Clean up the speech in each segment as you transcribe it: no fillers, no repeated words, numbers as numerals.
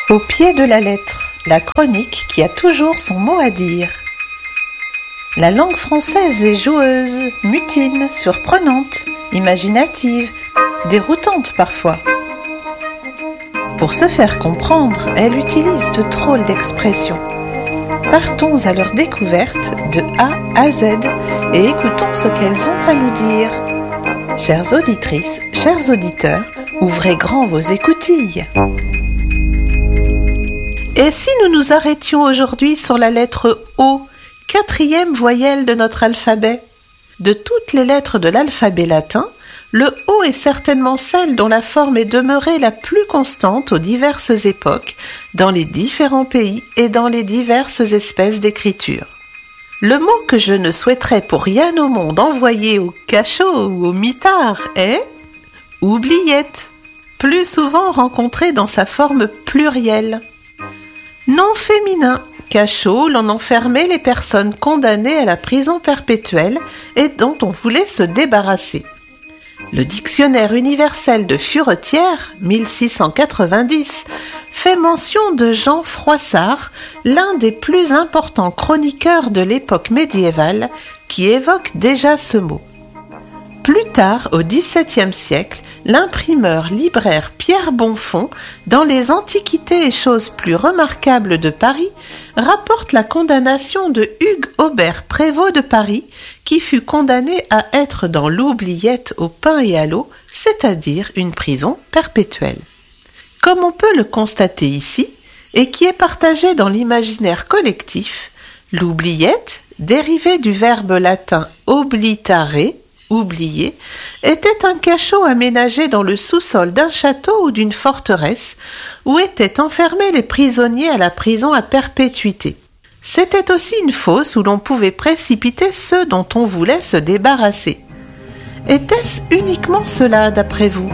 Au pied de la lettre, la chronique qui a toujours son mot à dire. La langue française est joueuse, mutine, surprenante, imaginative, déroutante parfois. Pour se faire comprendre, elle utilise de drôles d'expressions. Partons à leur découverte de A à Z et écoutons ce qu'elles ont à nous dire. Chères auditrices, chers auditeurs, ouvrez grand vos écoutilles. Et si nous nous arrêtions aujourd'hui sur la lettre O, quatrième voyelle de notre alphabet? De toutes les lettres de l'alphabet latin, le O est certainement celle dont la forme est demeurée la plus constante aux diverses époques, dans les différents pays et dans les diverses espèces d'écriture. Le mot que je ne souhaiterais pour rien au monde envoyer au cachot ou au mitard est oubliette, plus souvent rencontré dans sa forme plurielle. Nom féminin, cachot, l'on enfermait les personnes condamnées à la prison perpétuelle et dont on voulait se débarrasser. Le dictionnaire universel de Furetière, 1690, fait mention de Jean Froissart, l'un des plus importants chroniqueurs de l'époque médiévale, qui évoque déjà ce mot. Plus tard, au XVIIe siècle, l'imprimeur libraire Pierre Bonfons, dans les Antiquités et choses plus remarquables de Paris, rapporte la condamnation de Hugues Aubert Prévost de Paris, qui fut condamné à être dans l'oubliette au pain et à l'eau, c'est-à-dire une prison perpétuelle. Comme on peut le constater ici, et qui est partagé dans l'imaginaire collectif, l'oubliette, dérivée du verbe latin oblitare, oublié, était un cachot aménagé dans le sous-sol d'un château ou d'une forteresse, où étaient enfermés les prisonniers à la prison à perpétuité. C'était aussi une fosse où l'on pouvait précipiter ceux dont on voulait se débarrasser. Était-ce uniquement cela d'après vous?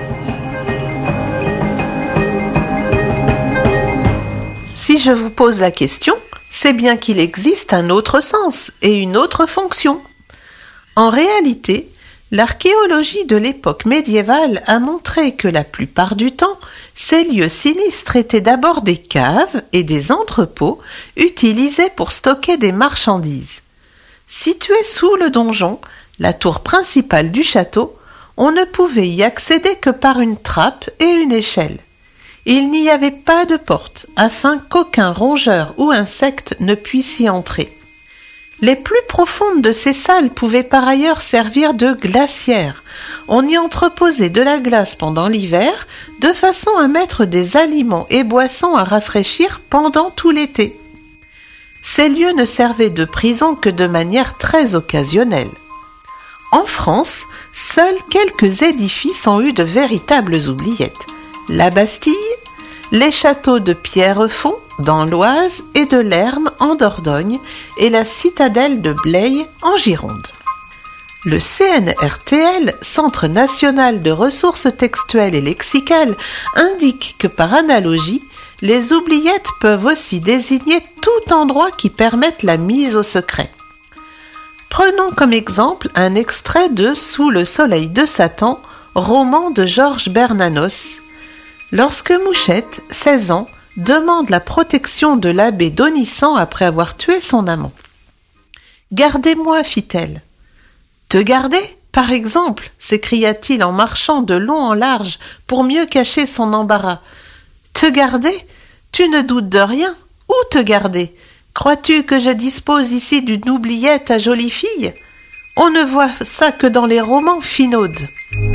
Si je vous pose la question, c'est bien qu'il existe un autre sens et une autre fonction. En réalité, l'archéologie de l'époque médiévale a montré que la plupart du temps, ces lieux sinistres étaient d'abord des caves et des entrepôts utilisés pour stocker des marchandises. Situés sous le donjon, la tour principale du château, on ne pouvait y accéder que par une trappe et une échelle. Il n'y avait pas de porte afin qu'aucun rongeur ou insecte ne puisse y entrer. Les plus profondes de ces salles pouvaient par ailleurs servir de glacières. On y entreposait de la glace pendant l'hiver, de façon à mettre des aliments et boissons à rafraîchir pendant tout l'été. Ces lieux ne servaient de prison que de manière très occasionnelle. En France, seuls quelques édifices ont eu de véritables oubliettes. La Bastille, les châteaux de Pierrefonds, dans l'Oise, et de Lermes, en Dordogne, et la citadelle de Blaye, en Gironde. Le CNRTL, Centre national de ressources textuelles et lexicales, indique que par analogie, les oubliettes peuvent aussi désigner tout endroit qui permette la mise au secret. Prenons comme exemple un extrait de Sous le soleil de Satan, roman de Georges Bernanos. Lorsque Mouchette, 16 ans, demande la protection de l'abbé Donissant après avoir tué son amant. « Gardez-moi, fit-elle. »« Te garder, par exemple » s'écria-t-il en marchant de long en large pour mieux cacher son embarras. « Te garder? Tu ne doutes de rien. Où te garder? Crois-tu que je dispose ici d'une oubliette à jolie fille? On ne voit ça que dans les romans finaudes. »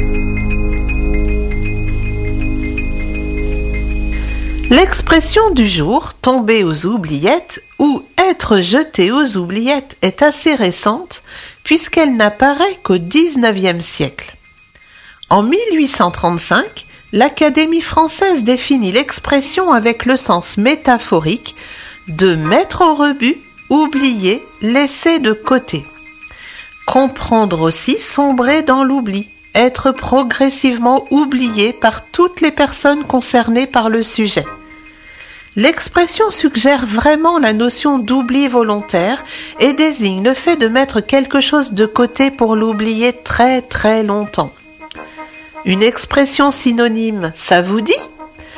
L'expression du jour, tomber aux oubliettes ou être jeté aux oubliettes est assez récente puisqu'elle n'apparaît qu'au XIXe siècle. En 1835, l'Académie française définit l'expression avec le sens métaphorique de mettre au rebut, oublier, laisser de côté. Comprendre aussi sombrer dans l'oubli, être progressivement oublié par toutes les personnes concernées par le sujet. L'expression suggère vraiment la notion d'oubli volontaire et désigne le fait de mettre quelque chose de côté pour l'oublier très très longtemps. Une expression synonyme, ça vous dit ?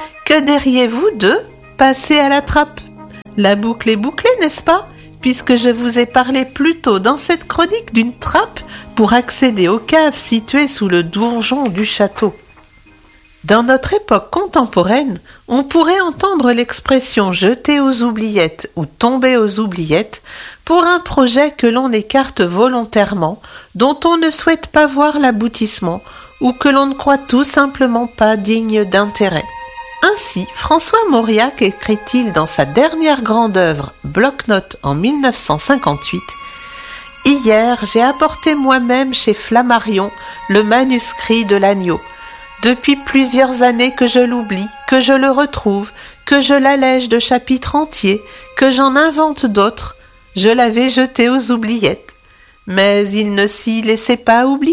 Que diriez-vous de passer à la trappe? La boucle est bouclée, n'est-ce pas? Puisque je vous ai parlé plus tôt dans cette chronique d'une trappe pour accéder aux caves situées sous le donjon du château. Dans notre époque contemporaine, on pourrait entendre l'expression « jeter aux oubliettes » ou « tomber aux oubliettes » pour un projet que l'on écarte volontairement, dont on ne souhaite pas voir l'aboutissement ou que l'on ne croit tout simplement pas digne d'intérêt. Ainsi, François Mauriac écrit-il dans sa dernière grande œuvre, Bloc-Notes en 1958, « Hier, j'ai apporté moi-même chez Flammarion le manuscrit de l'agneau. Depuis plusieurs années que je l'oublie, que je le retrouve, que je l'allège de chapitres entiers, que j'en invente d'autres, je l'avais jeté aux oubliettes. Mais il ne s'y laissait pas oublier. »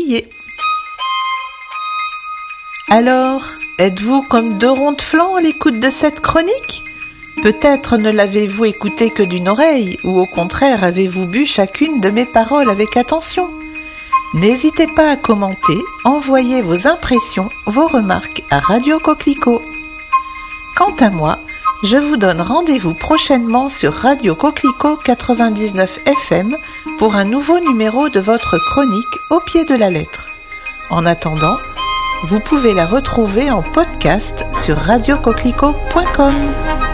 Alors, êtes-vous comme deux ronds de flanc à l'écoute de cette chronique? Peut-être ne l'avez-vous écoutée que d'une oreille, ou au contraire avez-vous bu chacune de mes paroles avec attention? N'hésitez pas à commenter, envoyer vos impressions, vos remarques à Radio Coquelicot. Quant à moi, je vous donne rendez-vous prochainement sur Radio Coquelicot 99 FM pour un nouveau numéro de votre chronique Au pied de la lettre. En attendant, vous pouvez la retrouver en podcast sur radiocoquelicot.com.